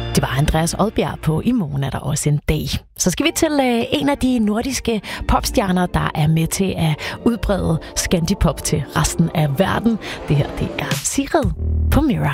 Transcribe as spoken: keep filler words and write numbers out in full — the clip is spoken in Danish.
Det var Andreas Odbjerg på I morgen er der også en dag. Så skal vi til øh, en af de nordiske popstjerner, der er med til at udbrede Scandipop til resten af verden. Det her, det er Sigrid på Mirror.